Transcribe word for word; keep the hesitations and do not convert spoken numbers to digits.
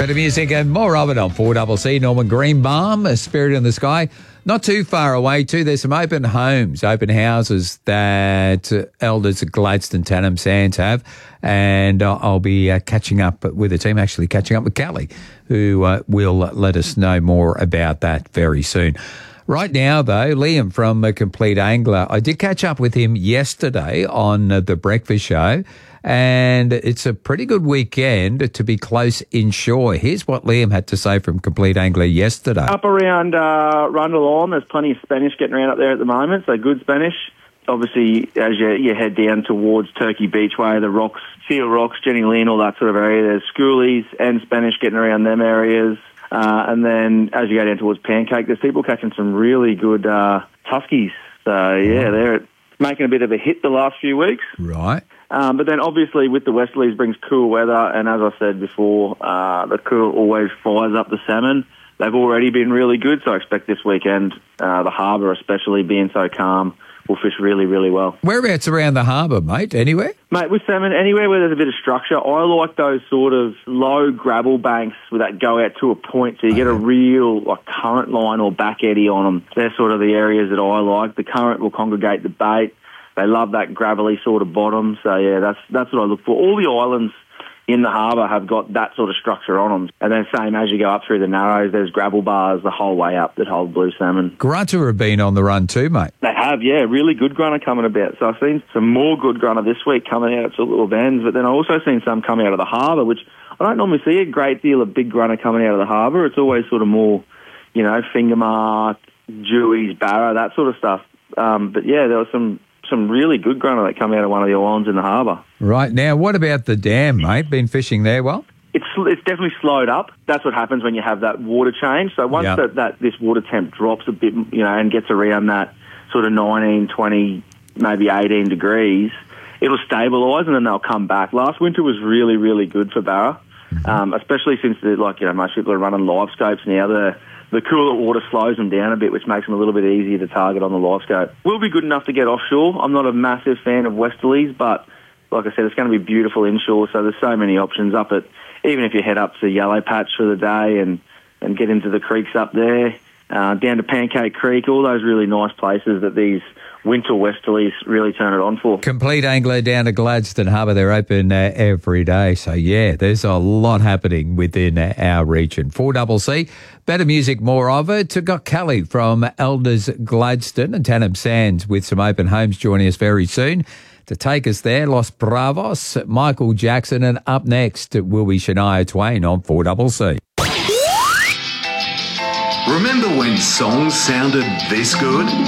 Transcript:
Better music and more of it on four C C. Norman Greenbaum, A Spirit in the Sky. Not too far away too. There's some open homes, open houses that uh, elders at Gladstone, Tannum Sands have. And uh, I'll be uh, catching up with the team, actually catching up with Callie, who uh, will let us know more about that very soon. Right now, though, Liam from uh, Complete Angler, I did catch up with him yesterday on uh, The Breakfast Show, and it's a pretty good weekend to be close inshore. Here's what Liam had to say from Complete Angler yesterday. Up around uh, Rundle Island, there's plenty of Spanish getting around up there at the moment, so good Spanish. Obviously, as you, you head down towards Turkey Beachway, the rocks, Seal Rocks, Jenny Lynn, all that sort of area, there's schoolies and Spanish getting around them areas. Uh, and then as you go down towards Pancake, there's people catching some really good uh, Tuskies. So, yeah, they're making a bit of a hit the last few weeks. Right. Um, but then obviously with the westerlies brings cool weather, and as I said before, uh, the cool always fires up the salmon. They've already been really good, so I expect this weekend, uh, the harbour especially being so calm, will fish really, really well. Whereabouts around the harbour, mate? Anywhere? Mate, with salmon, anywhere where there's a bit of structure. I like those sort of low gravel banks where that go out to a point, so you get a real like current line or back eddy on them. They're sort of the areas that I like. The current will congregate the bait. They love that gravelly sort of bottom. So, yeah, that's that's what I look for. All the islands in the harbour have got that sort of structure on them. And then same as you go up through the Narrows, there's gravel bars the whole way up that hold blue salmon. Grunter have been on the run too, mate. They have, yeah. Really good grunter coming about. So I've seen some more good grunter this week coming out at little bends, but then I've also seen some coming out of the harbour, which I don't normally see a great deal of big grunter coming out of the harbour. It's always sort of more, you know, finger mark, dewies, barra, that sort of stuff. Um, but, yeah, there was some... some really good grunter that come out of one of the islands in the harbour. Right. Now, what about the dam, mate? Been fishing there well? It's it's definitely slowed up. That's what happens when you have that water change. So once Yep. that, that this water temp drops a bit, you know, and gets around that sort of nineteen, twenty, maybe eighteen degrees, it'll stabilise and then they'll come back. Last winter was really, really good for barra, mm-hmm. um, especially since, like, you know, most people are running live scopes now. The The cooler water slows them down a bit, which makes them a little bit easier to target on the live scope. Will be good enough to get offshore. I'm not a massive fan of westerlies, but like I said, it's going to be beautiful inshore, so there's so many options up at, even if you head up to Yellow Patch for the day and, and get into the creeks up there, uh, down to Pancake Creek, all those really nice places that these winter westerlies really turn it on for. Complete Angler down to Gladstone Harbour. They're open uh, every day. So, yeah, there's a lot happening within uh, our region. four C C, better music, more of it. Got Callie from Elders Gladstone and Tannum Sands with some open homes joining us very soon. To take us there, Los Bravos, Michael Jackson, and up next will be Shania Twain on four C C. Remember when songs sounded this good?